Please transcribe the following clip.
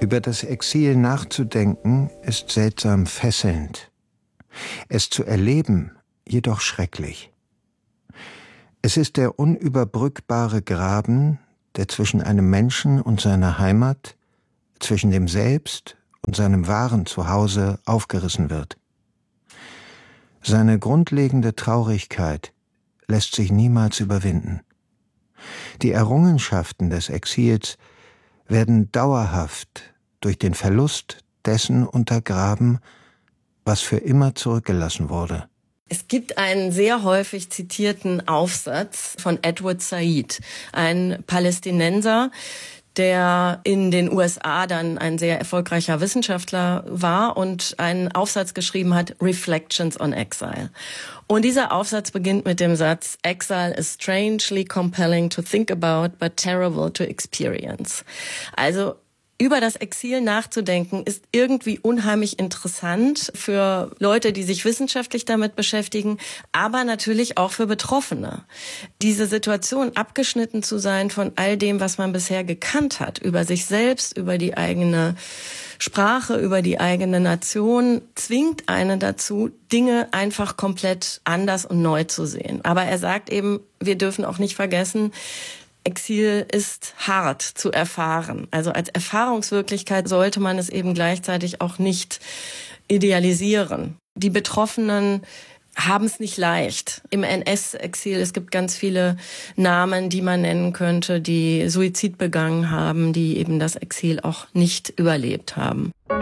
Über das Exil nachzudenken ist seltsam fesselnd. Es zu erleben, jedoch schrecklich. Es ist der unüberbrückbare Graben, der zwischen einem Menschen und seiner Heimat, zwischen dem Selbst und seinem wahren Zuhause aufgerissen wird. Seine grundlegende Traurigkeit lässt sich niemals überwinden. Die Errungenschaften des Exils werden dauerhaft durch den Verlust dessen untergraben, was für immer zurückgelassen wurde. Es gibt einen sehr häufig zitierten Aufsatz von Edward Said, ein Palästinenser, der in den USA dann ein sehr erfolgreicher Wissenschaftler war und einen Aufsatz geschrieben hat, Reflections on Exile. Und dieser Aufsatz beginnt mit dem Satz, Exile is strangely compelling to think about, but terrible to experience. Also über das Exil nachzudenken ist irgendwie unheimlich interessant für Leute, die sich wissenschaftlich damit beschäftigen, aber natürlich auch für Betroffene. Diese Situation, abgeschnitten zu sein von all dem, was man bisher gekannt hat, über sich selbst, über die eigene Sprache, über die eigene Nation, zwingt einen dazu, Dinge einfach komplett anders und neu zu sehen. Aber er sagt eben, wir dürfen auch nicht vergessen, Exil ist hart zu erfahren. Also als Erfahrungswirklichkeit sollte man es eben gleichzeitig auch nicht idealisieren. Die Betroffenen haben es nicht leicht. Im NS-Exil, es gibt ganz viele Namen, die man nennen könnte, die Suizid begangen haben, die eben das Exil auch nicht überlebt haben.